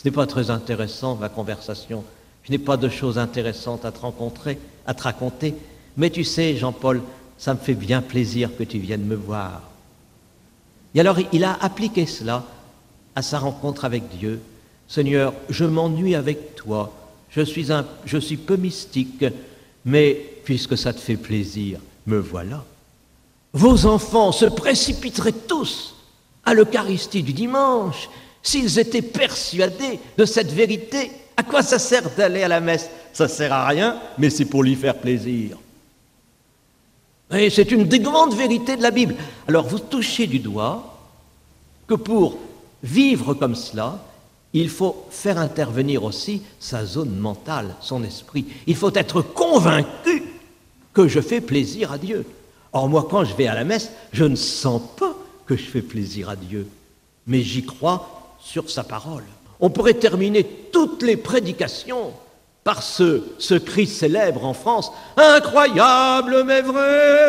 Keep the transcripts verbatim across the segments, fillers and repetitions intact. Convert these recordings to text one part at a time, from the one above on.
Ce n'est pas très intéressant, ma conversation. Je n'ai pas de choses intéressantes à te rencontrer, à te raconter. Mais tu sais, Jean-Paul, ça me fait bien plaisir que tu viennes me voir. Et alors, il a appliqué cela à sa rencontre avec Dieu. Seigneur, je m'ennuie avec toi. Je suis, un, je suis peu mystique, mais puisque ça te fait plaisir, me voilà. Vos enfants se précipiteraient tous à l'Eucharistie du dimanche s'ils étaient persuadés de cette vérité. À quoi ça sert d'aller à la messe? Ça ne sert à rien, mais c'est pour lui faire plaisir. Et c'est une des grandes vérités de la Bible. Alors vous touchez du doigt que pour vivre comme cela, il faut faire intervenir aussi sa zone mentale, son esprit. Il faut être convaincu que je fais plaisir à Dieu. Or moi, quand je vais à la messe, je ne sens pas que je fais plaisir à Dieu, mais j'y crois sur sa parole. On pourrait terminer toutes les prédications par ce, ce cri célèbre en France, « Incroyable mais vrai !»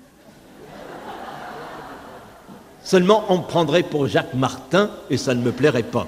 Seulement, on me prendrait pour Jacques Martin et ça ne me plairait pas.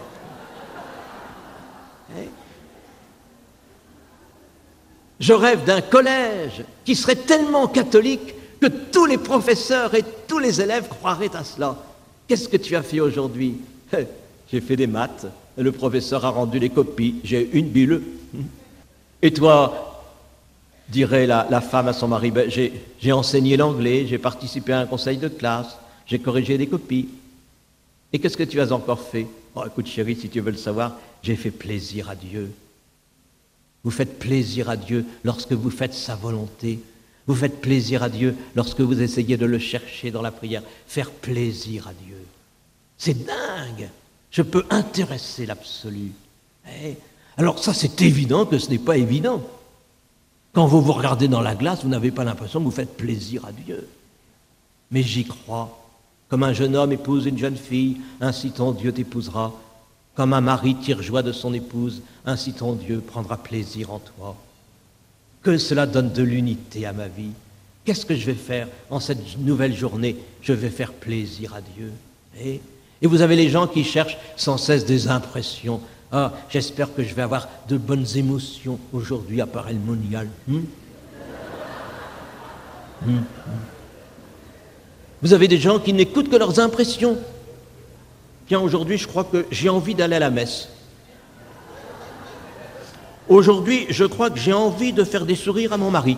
Je rêve d'un collège qui serait tellement catholique que tous les professeurs et tous les élèves croiraient à cela. Qu'est-ce que tu as fait aujourd'hui? J'ai fait des maths, le professeur a rendu les copies, j'ai une bille. Et toi, dirait la, la femme à son mari, ben, j'ai, j'ai enseigné l'anglais, j'ai participé à un conseil de classe, j'ai corrigé des copies. Et qu'est-ce que tu as encore fait? Oh, écoute chérie, si tu veux le savoir, j'ai fait plaisir à Dieu. Vous faites plaisir à Dieu lorsque vous faites sa volonté. Vous faites plaisir à Dieu lorsque vous essayez de le chercher dans la prière. Faire plaisir à Dieu. C'est dingue. Je peux intéresser l'absolu. Eh, alors ça, c'est évident que ce n'est pas évident. Quand vous vous regardez dans la glace, vous n'avez pas l'impression que vous faites plaisir à Dieu. Mais j'y crois. Comme un jeune homme épouse une jeune fille, ainsi ton Dieu t'épousera. Comme un mari tire joie de son épouse, ainsi ton Dieu prendra plaisir en toi. Que cela donne de l'unité à ma vie. Qu'est-ce que je vais faire en cette nouvelle journée? Je vais faire plaisir à Dieu. Et, et vous avez les gens qui cherchent sans cesse des impressions. Ah, j'espère que je vais avoir de bonnes émotions aujourd'hui à part le monial. Hum? Hum, hum. Vous avez des gens qui n'écoutent que leurs impressions. Tiens, aujourd'hui, je crois que j'ai envie d'aller à la messe. Aujourd'hui, je crois que j'ai envie de faire des sourires à mon mari.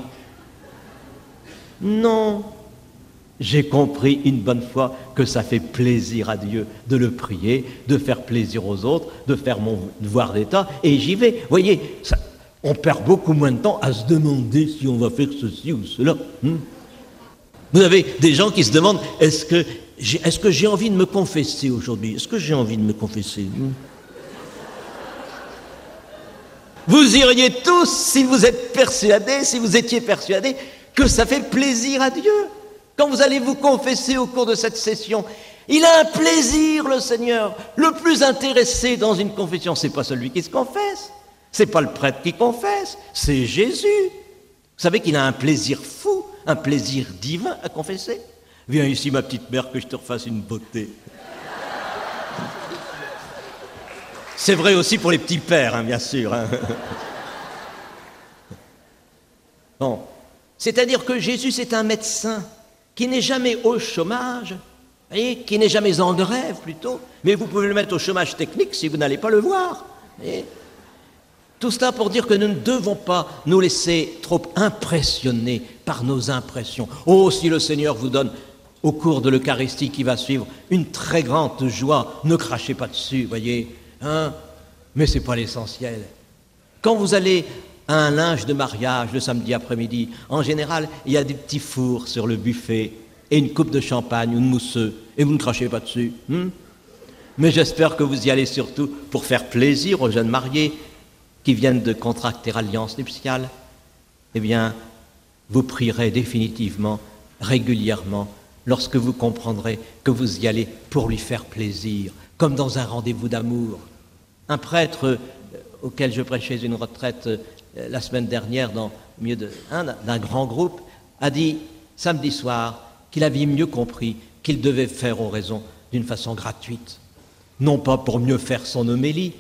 Non, j'ai compris une bonne fois que ça fait plaisir à Dieu de le prier, de faire plaisir aux autres, de faire mon devoir d'État, et j'y vais. Vous voyez, ça, on perd beaucoup moins de temps à se demander si on va faire ceci ou cela. Hmm? Vous avez des gens qui se demandent, est-ce que j'ai, est-ce que j'ai envie de me confesser aujourd'hui? Est-ce que j'ai envie de me confesser? hmm? Vous iriez tous, si vous êtes persuadés, si vous étiez persuadés, que ça fait plaisir à Dieu. Quand vous allez vous confesser au cours de cette session, il a un plaisir, le Seigneur. Le plus intéressé dans une confession, c'est pas celui qui se confesse, c'est pas le prêtre qui confesse, c'est Jésus. Vous savez qu'il a un plaisir fou, un plaisir divin à confesser. Viens ici, ma petite mère, que je te refasse une beauté. C'est vrai aussi pour les petits pères, hein, bien sûr. Hein. Bon. C'est-à-dire que Jésus, c'est un médecin qui n'est jamais au chômage, et qui n'est jamais en grève, plutôt, mais vous pouvez le mettre au chômage technique si vous n'allez pas le voir. Et tout cela pour dire que nous ne devons pas nous laisser trop impressionner par nos impressions. Oh, si le Seigneur vous donne, au cours de l'Eucharistie qui va suivre, une très grande joie, ne crachez pas dessus, voyez. Hein? Mais ce n'est pas l'essentiel. Quand vous allez à un linge de mariage le samedi après-midi, en général, il y a des petits fours sur le buffet et une coupe de champagne ou de mousseux, et vous ne crachez pas dessus. Hein? Mais j'espère que vous y allez surtout pour faire plaisir aux jeunes mariés qui viennent de contracter alliance nuptiale. Eh bien, vous prierez définitivement, régulièrement, lorsque vous comprendrez que vous y allez pour lui faire plaisir, comme dans un rendez-vous d'amour. Un prêtre auquel je prêchais une retraite la semaine dernière dans le milieu de, hein, d'un grand groupe a dit samedi soir qu'il avait mieux compris qu'il devait faire oraison d'une façon gratuite, non pas pour mieux faire son homélie,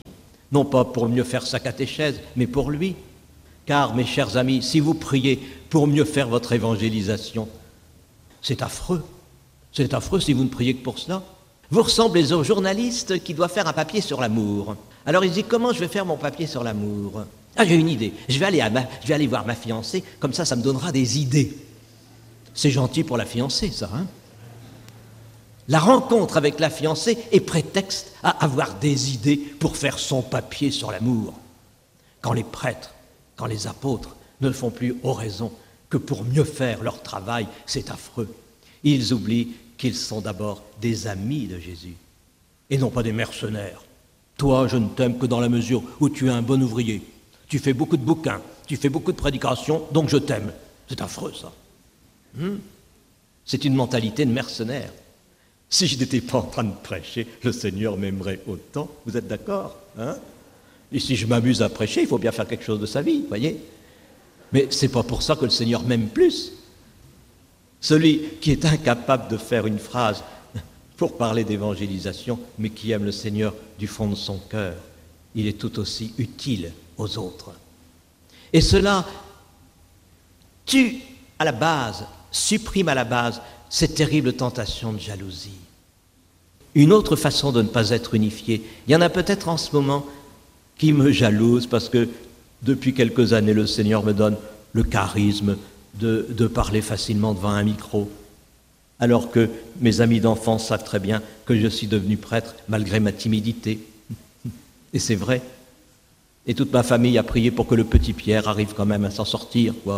non pas pour mieux faire sa catéchèse, mais pour lui. Car, mes chers amis, si vous priez pour mieux faire votre évangélisation, c'est affreux. C'est affreux si vous ne priez que pour cela. Vous ressemblez au journaliste qui doit faire un papier sur l'amour. Alors il dit, comment je vais faire mon papier sur l'amour? Ah, j'ai une idée. Je vais aller, à ma, je vais aller voir ma fiancée, comme ça, ça me donnera des idées. C'est gentil pour la fiancée, ça, hein? La rencontre avec la fiancée est prétexte à avoir des idées pour faire son papier sur l'amour. Quand les prêtres, quand les apôtres ne font plus oraison que pour mieux faire leur travail, c'est affreux. Ils oublient qu'ils sont d'abord des amis de Jésus et non pas des mercenaires. Toi, je ne t'aime que dans la mesure où tu es un bon ouvrier. Tu fais beaucoup de bouquins, tu fais beaucoup de prédications, donc je t'aime. C'est affreux, ça. Hmm? C'est une mentalité de mercenaire. Si je n'étais pas en train de prêcher, le Seigneur m'aimerait autant. Vous êtes d'accord, hein? Et si je m'amuse à prêcher, il faut bien faire quelque chose de sa vie, voyez? Mais ce n'est pas pour ça que le Seigneur m'aime plus. Celui qui est incapable de faire une phrase pour parler d'évangélisation, mais qui aime le Seigneur du fond de son cœur, il est tout aussi utile aux autres. Et cela tue à la base, supprime à la base cette terrible tentation de jalousie. Une autre façon de ne pas être unifié, il y en a peut-être en ce moment qui me jalousent parce que depuis quelques années, le Seigneur me donne le charisme de, de parler facilement devant un micro, alors que mes amis d'enfance savent très bien que je suis devenu prêtre malgré ma timidité. Et c'est vrai. Et toute ma famille a prié pour que le petit Pierre arrive quand même à s'en sortir, quoi.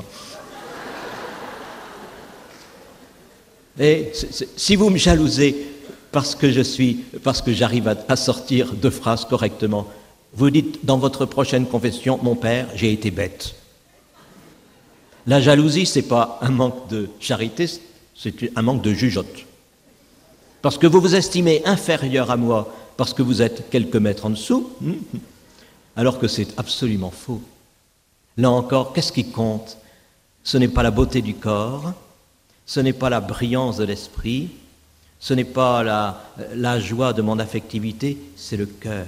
Et c'est, c'est, si vous me jalousez parce que je suis, parce que j'arrive à, à sortir deux phrases correctement, vous dites dans votre prochaine confession, mon père, j'ai été bête. La jalousie, c'est pas un manque de charité, c'est un manque de jugeote. Parce que vous vous estimez inférieur à moi, parce que vous êtes quelques mètres en dessous, alors que c'est absolument faux. Là encore, qu'est-ce qui compte? Ce n'est pas la beauté du corps, ce n'est pas la brillance de l'esprit, ce n'est pas la, la joie de mon affectivité, c'est le cœur.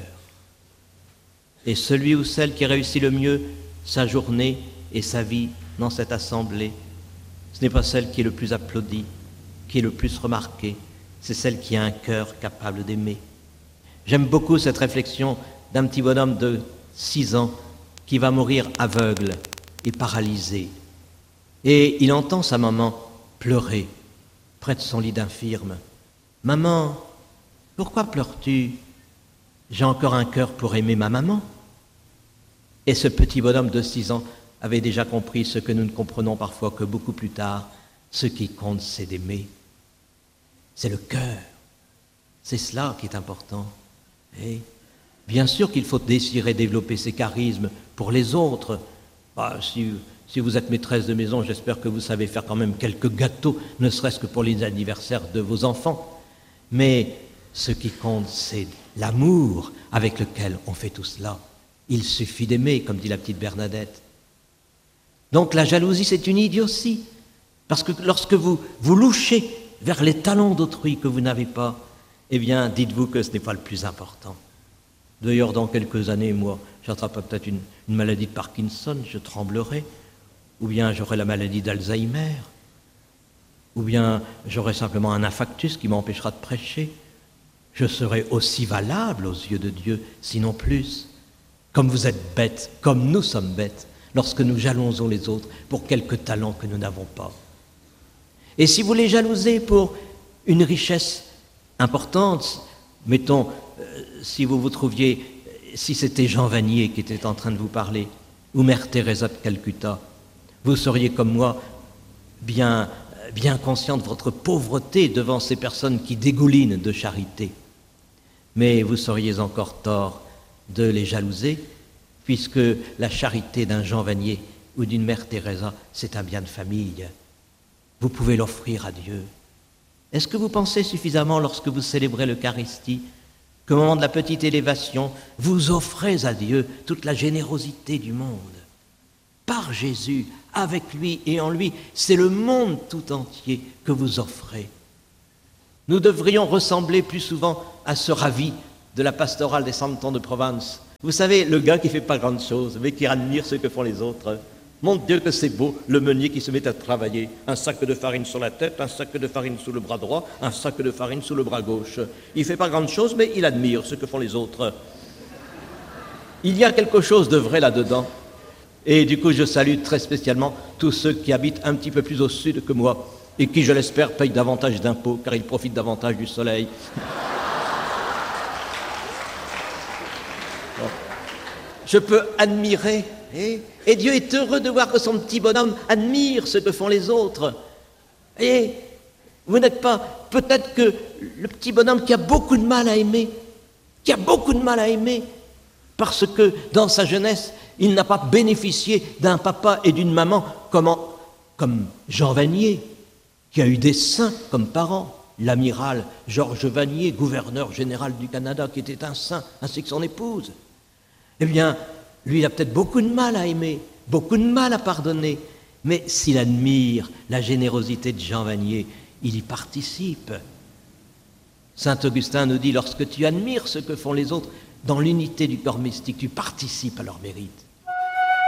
Et celui ou celle qui réussit le mieux sa journée et sa vie dans cette assemblée, ce n'est pas celle qui est le plus applaudie, qui est le plus remarquée, c'est celle qui a un cœur capable d'aimer. J'aime beaucoup cette réflexion d'un petit bonhomme de six ans qui va mourir aveugle et paralysé. Et il entend sa maman pleurer près de son lit d'infirme. « Maman, pourquoi pleures-tu? J'ai encore un cœur pour aimer ma maman. » Et ce petit bonhomme de six ans avait déjà compris ce que nous ne comprenons parfois que beaucoup plus tard. Ce qui compte, c'est d'aimer. C'est le cœur. C'est cela qui est important. Et bien sûr qu'il faut désirer développer ses charismes pour les autres. Ah, si, si vous êtes maîtresse de maison, j'espère que vous savez faire quand même quelques gâteaux, ne serait-ce que pour les anniversaires de vos enfants. Mais ce qui compte, c'est l'amour avec lequel on fait tout cela. Il suffit d'aimer, comme dit la petite Bernadette. Donc la jalousie, c'est une idiotie. Parce que lorsque vous vous louchez vers les talents d'autrui que vous n'avez pas, eh bien, dites-vous que ce n'est pas le plus important. D'ailleurs, dans quelques années, moi, j'attraperai peut-être une, une maladie de Parkinson, je tremblerai, ou bien j'aurai la maladie d'Alzheimer, ou bien j'aurai simplement un infarctus qui m'empêchera de prêcher. Je serai aussi valable aux yeux de Dieu, sinon plus. Comme vous êtes bêtes, comme nous sommes bêtes, lorsque nous jalousons les autres pour quelques talents que nous n'avons pas. Et si vous les jalousez pour une richesse importante, mettons, euh, si vous vous trouviez, si c'était Jean Vanier qui était en train de vous parler, ou Mère Teresa de Calcutta, vous seriez comme moi bien, bien conscient de votre pauvreté devant ces personnes qui dégoulinent de charité. Mais vous seriez encore tort de les jalouser, puisque la charité d'un Jean Vanier ou d'une Mère Teresa, c'est un bien de famille. Vous pouvez l'offrir à Dieu. Est-ce que vous pensez suffisamment, lorsque vous célébrez l'Eucharistie, qu'au moment de la petite élévation, vous offrez à Dieu toute la générosité du monde? Par Jésus, avec lui et en lui, c'est le monde tout entier que vous offrez. Nous devrions ressembler plus souvent à ce Ravi de la pastorale des Santons de Provence, Vous savez, le gars qui ne fait pas grande chose, mais qui admire ce que font les autres. Mon Dieu que c'est beau, le meunier qui se met à travailler. Un sac de farine sur la tête, un sac de farine sous le bras droit, un sac de farine sous le bras gauche. Il ne fait pas grande chose, mais il admire ce que font les autres. Il y a quelque chose de vrai là-dedans. Et du coup, je salue très spécialement tous ceux qui habitent un petit peu plus au sud que moi et qui, je l'espère, payent davantage d'impôts car ils profitent davantage du soleil. Bon. Je peux admirer, et, et Dieu est heureux de voir que son petit bonhomme admire ce que font les autres. Et vous n'êtes pas, peut-être que le petit bonhomme qui a beaucoup de mal à aimer, qui a beaucoup de mal à aimer, parce que dans sa jeunesse, il n'a pas bénéficié d'un papa et d'une maman comme, en, comme Jean Vanier, qui a eu des saints comme parents. L'amiral Georges Vanier, gouverneur général du Canada, qui était un saint, ainsi que son épouse. Eh bien, lui, il a peut-être beaucoup de mal à aimer, beaucoup de mal à pardonner, mais s'il admire la générosité de Jean Vanier, il y participe. Saint Augustin nous dit, lorsque tu admires ce que font les autres, dans l'unité du corps mystique, tu participes à leur mérite.